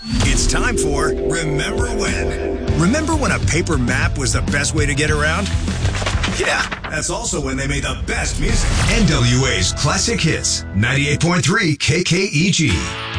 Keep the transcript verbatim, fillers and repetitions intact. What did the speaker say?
It's time for Remember When. Remember when a paper map was the best way to get around? Yeah, that's also when they made the best music. N W A's Classic Hits, ninety-eight point three K K E G.